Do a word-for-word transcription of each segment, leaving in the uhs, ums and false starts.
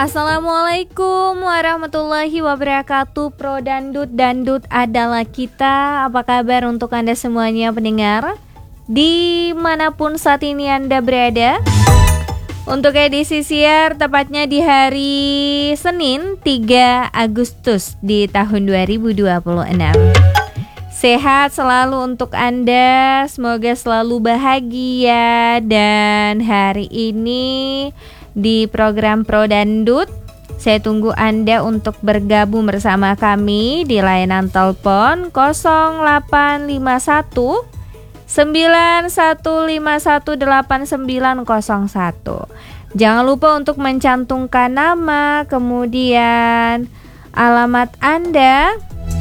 Assalamualaikum warahmatullahi wabarakatuh. Pro Dandut, Dandut adalah kita. Apa kabar untuk Anda semuanya pendengar dimanapun saat ini Anda berada? Untuk edisi siar tepatnya di hari Senin tiga Agustus di tahun dua ribu dua puluh enam. Sehat selalu untuk Anda, semoga selalu bahagia. Dan hari ini di program Pro Dandut, saya tunggu Anda untuk bergabung bersama kami di layanan telepon nol delapan lima satu sembilan satu lima satu delapan sembilan nol satu. Jangan lupa untuk mencantumkan nama, kemudian alamat Anda.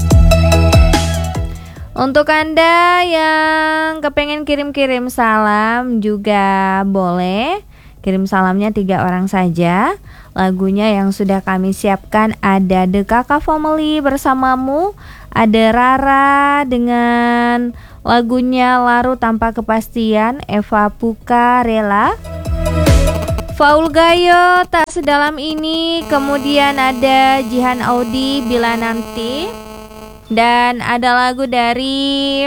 Untuk Anda yang kepengen kirim-kirim salam juga boleh. Kirim salamnya tiga orang saja. Lagunya yang sudah kami siapkan ada The Kakak Family bersamamu, ada Rara dengan lagunya Larut Tanpa Kepastian, Eva Puka Rela, Faul Gayo Tak Sedalam Ini, kemudian ada Jihan Audi Bila Nanti, dan ada lagu dari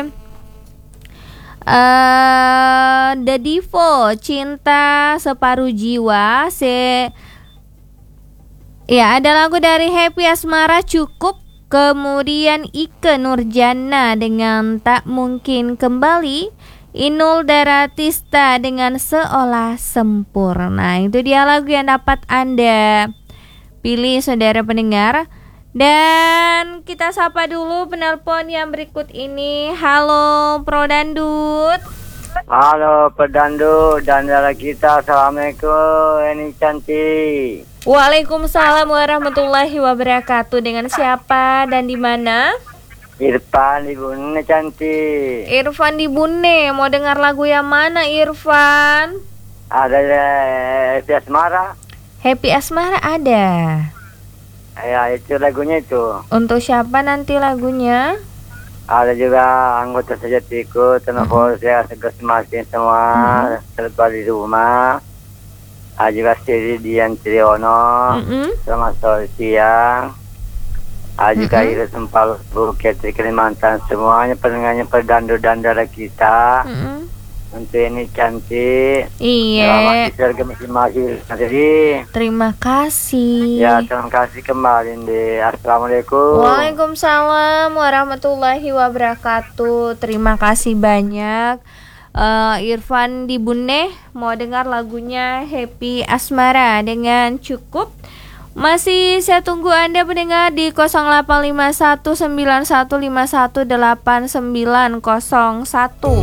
Uh, The Divo Cinta Separuh Jiwa. Se Ya, ada lagu dari Happy Asmara Cukup. Kemudian Ike Nurjana dengan Tak Mungkin Kembali, Inul Daratista dengan Seolah Sempurna. Itu dia lagu yang dapat Anda pilih, saudara pendengar. Dan kita sapa dulu penelpon yang berikut ini. Halo Pro Dandut. Halo Pro Dandut, dandara kita. Assalamualaikum, ini cantik. Waalaikumsalam warahmatullahi wabarakatuh. Dengan siapa dan di mana? Irfan di Bune, cantik. Irfan di Bune, mau dengar lagu yang mana Irfan? Ada Happy Asmara. Happy Asmara ada. Ya, itu lagunya itu. Untuk siapa nanti lagunya? Ada juga anggota sejatiku, telepon saya segas semakin semua terlepas di rumah. Ada juga Siri Dian Triono, Mm-mm. selamat sore siang. Ada juga Mm-mm. Iris Sempal Bukit di Kalimantan, semuanya pendengarnya perdandu-dandara kita. Mm-mm. Untuk ini cantik. Iya. Selamat siang masing-masing. Jadi, terima kasih. ya, terima kasih kembali di Assalamualaikum. Waalaikumsalam warahmatullahi wabarakatuh. Terima kasih banyak. Uh, Irfan di Bune mau dengar lagunya Happy Asmara dengan Cukup. Masih saya tunggu Anda pendengar di nol delapan lima satu sembilan satu lima satu delapan sembilan nol satu.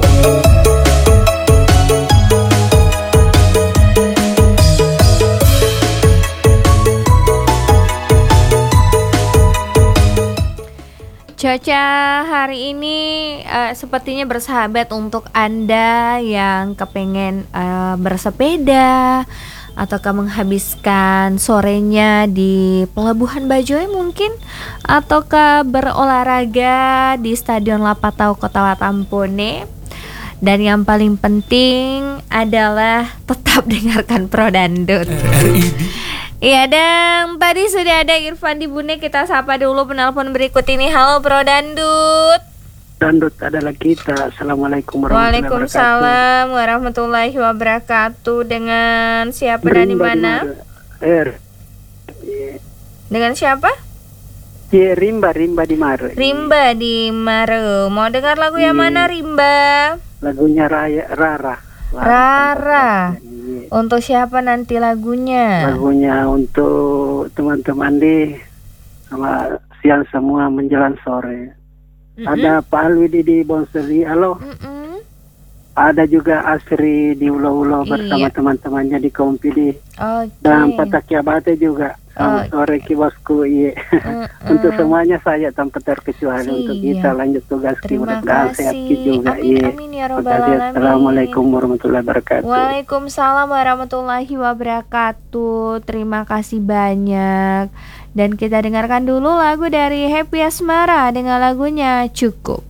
Cuaca hari ini uh, sepertinya bersahabat untuk Anda yang kepengen uh, bersepeda ataukah menghabiskan sorenya di Pelabuhan Bajoy mungkin, ataukah berolahraga di Stadion Lapatau Kota Tampone. Dan yang paling penting adalah tetap dengarkan Pro Dandut. Iya, dan tadi sudah ada Irfan di Bune. Kita sapa dulu penelpon berikut ini. Halo Pro Dandut. Dandut adalah kita. Assalamualaikum warahmatullahi wabarakatuh. Waalaikumsalam warahmatullahi wabarakatuh. Dengan siapa dan di mana? Er. Dengan siapa? Ya, Rimba, Rimba di Mare. Rimba di Mare. Mau dengar lagu yang mana Rimba? Lagunya Raya, Rara. Rara. Untuk siapa nanti lagunya? Lagunya untuk teman-teman di sama siang semua menjelang sore. Mm-mm. Ada Pak Alwi di Bonseri, halo. Mm-mm. Ada juga Asri di Ulo-Ulo bersama Iya. teman-temannya di Kompi di. Oke. Dan Patakia Bate juga. Selamat Oh. sore Ki Bosku. Iya. Untuk semuanya saya tanpa terkecuali Iya. untuk kita lanjut tugas Ki, Terima mudah-mudahan sehat Ki kasih. juga. Amin, Iya. amin ya robbal Makasih. alamin. Assalamualaikum warahmatullahi wabarakatuh. Waalaikumsalam warahmatullahi wabarakatuh. Terima kasih banyak. Dan kita dengarkan dulu lagu dari Happy Asmara dengan lagunya Cukup.